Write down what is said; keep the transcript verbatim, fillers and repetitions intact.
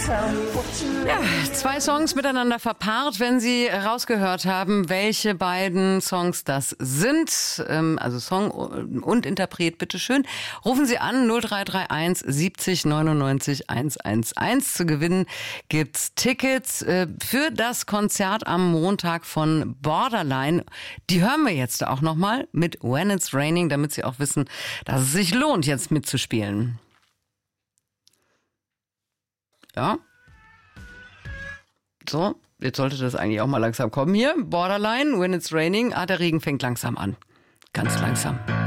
Ja, zwei Songs miteinander verpaart. Wenn Sie rausgehört haben, welche beiden Songs das sind, also Song und Interpret, bitteschön, rufen Sie an null drei drei eins siebzig neunundneunzig hundertzehn. Zu gewinnen gibt's Tickets für das Konzert am Montag von Borderline. Die hören wir jetzt auch nochmal mit When It's Raining, damit Sie auch wissen, dass es sich lohnt, jetzt mitzuspielen. Ja. So, jetzt sollte das eigentlich auch mal langsam kommen hier. Borderline, When It's Raining. Ah, der Regen fängt langsam an. Ganz langsam.